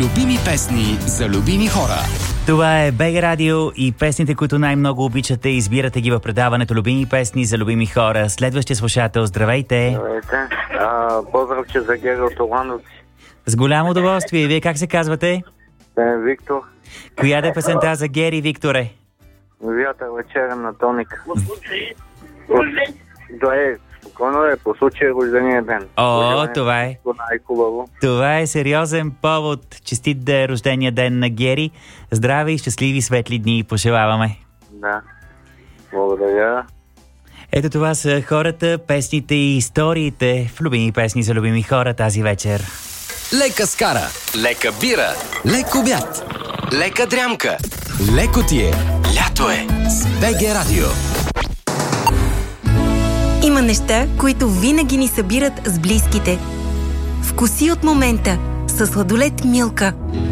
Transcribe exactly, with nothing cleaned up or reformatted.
Любими песни за любими хора. Това е БГ Радио и песните, които най-много обичате, избирате ги в предаването Любими песни за любими хора. Следващия слушател, здравейте! Здравейте! А, поздравче за Гери от Орландовци. С голямо удоволствие. Вие как се казвате? Е, Виктор. Коя да е песента за Гери, Викторе? Вятър вечерен на Тоник. Да е, спокойно е, по случай рождения ден. О, това е. Най-хубаво. Това е сериозен повод. Честит да е рождения ден на Гери. Здрави и щастливи светли дни пожелаваме. Да. Благодаря. Ето това са хората, песните и историите в Любими песни за любими хора тази вечер. Лека скара, лека бира, лек обяд, лека дрямка, леко ти е, лято е с БГ Радио. Има неща, които винаги ни събират с близките. Вкуси от момента със сладолед Милка.